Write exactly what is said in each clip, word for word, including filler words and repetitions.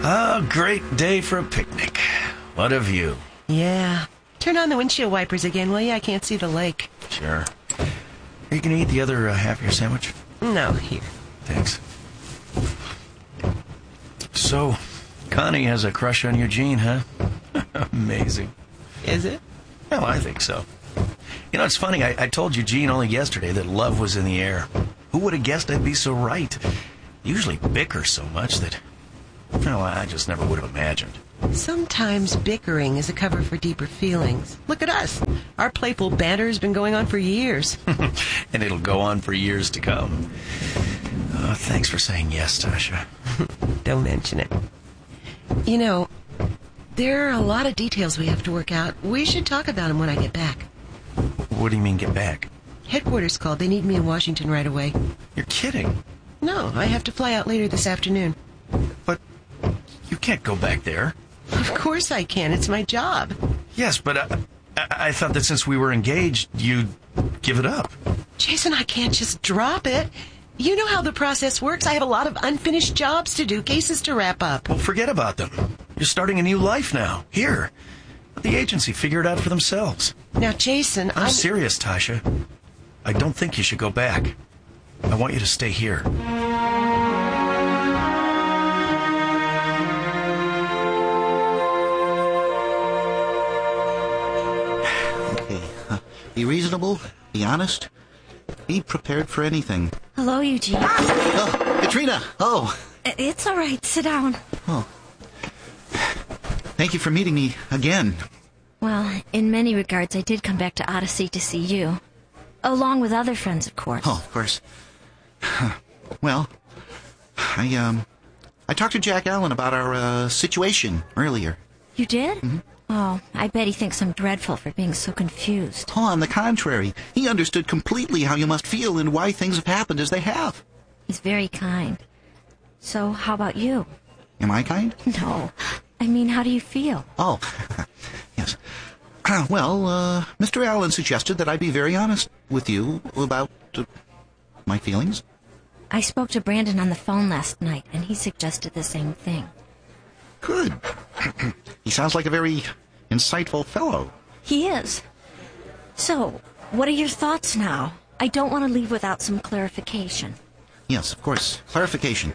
Oh, great day for a picnic. What a view. Yeah. Turn on the windshield wipers again, will you? I can't see the lake. Sure. Are you going to eat the other uh, half of your sandwich? No, here. Thanks. So, Connie has a crush on Eugene, huh? Amazing. Is it? Well, I think so. You know, it's funny. I, I told Eugene only yesterday that love was in the air. Who would have guessed I'd be so right? Usually bicker so much that, well, I just never would have imagined. Sometimes bickering is a cover for deeper feelings. Look at us. Our playful banter has been going on for years. And it'll go on for years to come. Oh, thanks for saying yes, Tasha. Don't mention it. You know, there are a lot of details we have to work out. We should talk about them when I get back. What do you mean, get back? Headquarters called. They need me in Washington right away. You're kidding. No, I have to fly out later this afternoon. But you can't go back there. Of course I can. It's my job. Yes, but I, I, I thought that since we were engaged, you'd give it up. Jason, I can't just drop it. You know how the process works. I have a lot of unfinished jobs to do, cases to wrap up. Well, forget about them. You're starting a new life now. Here. Let the agency figure it out for themselves. Now, Jason, I'm I'm... serious, Tasha. I don't think you should go back. I want you to stay here. Okay. Uh, be reasonable. Be honest. Be prepared for anything. Hello, Eugene. Oh, Katrina! Oh! It's all right. Sit down. Oh. Thank you for meeting me again. Well, in many regards, I did come back to Odyssey to see you. Along with other friends, of course. Oh, of course. Well, I, um... I talked to Jack Allen about our, uh, situation earlier. You did? Mm-hmm. Oh, I bet he thinks I'm dreadful for being so confused. Oh, on the contrary. He understood completely how you must feel and why things have happened as they have. He's very kind. So, how about you? Am I kind? No. I mean, how do you feel? Oh, yes. Well, uh, Mister Allen suggested that I be very honest with you about uh, my feelings. I spoke to Brandon on the phone last night, and he suggested the same thing. Good. He sounds like a very insightful fellow. He is. So, what are your thoughts now? I don't want to leave without some clarification. Yes, of course. Clarification.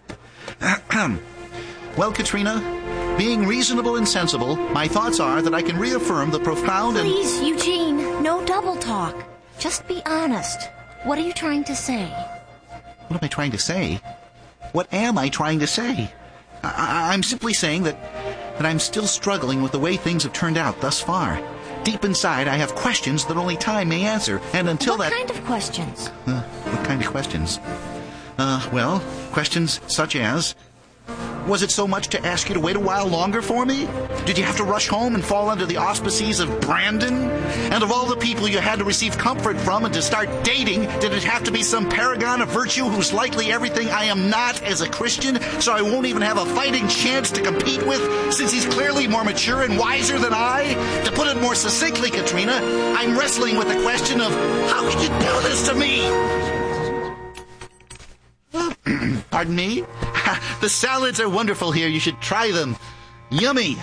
Well, Katrina, being reasonable and sensible, my thoughts are that I can reaffirm the profound and... Please, Eugene, no double talk. Just be honest. What are you trying to say? What am I trying to say? What am I trying to say? I- I'm simply saying that, that I'm still struggling with the way things have turned out thus far. Deep inside, I have questions that only time may answer, and until what that... What kind of questions? Uh, what kind of questions? Uh, well, questions such as... Was it so much to ask you to wait a while longer for me? Did you have to rush home and fall under the auspices of Brandon? And of all the people you had to receive comfort from and to start dating, did it have to be some paragon of virtue who's likely everything I am not as a Christian, so I won't even have a fighting chance to compete with, since he's clearly more mature and wiser than I? To put it more succinctly, Katrina, I'm wrestling with the question of, how could you do this to me? Pardon me? The salads are wonderful here. You should try them. Yummy.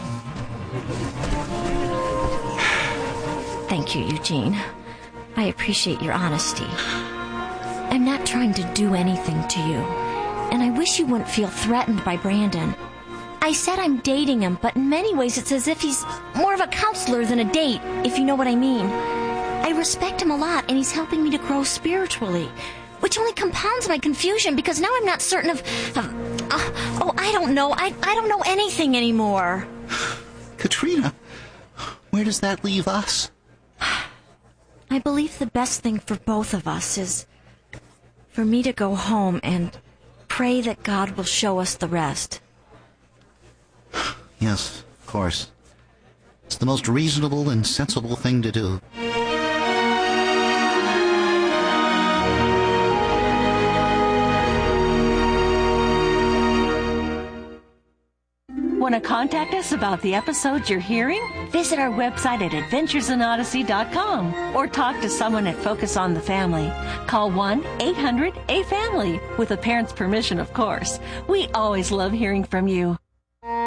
Thank you, Eugene. I appreciate your honesty. I'm not trying to do anything to you, and I wish you wouldn't feel threatened by Brandon. I said I'm dating him, but in many ways it's as if he's more of a counselor than a date, if you know what I mean. I respect him a lot, and he's helping me to grow spiritually, which only compounds my confusion because now I'm not certain of... of uh, oh, I don't know. I, I don't know anything anymore. Katrina, where does that leave us? I believe the best thing for both of us is for me to go home and pray that God will show us the rest. Yes, of course. It's the most reasonable and sensible thing to do. Want to contact us about the episodes you're hearing? Visit our website at adventures in odyssey dot com or talk to someone at Focus on the Family. Call one eight hundred A family with a parent's permission, of course. We always love hearing from you.